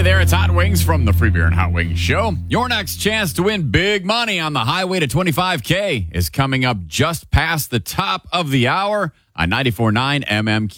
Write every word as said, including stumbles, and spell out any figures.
Hey there, it's Hot Wings from the Free Beer and Hot Wings Show. Your next chance to win big money on the highway to twenty-five K is coming up just past the top of the hour on ninety-four point nine M M Q.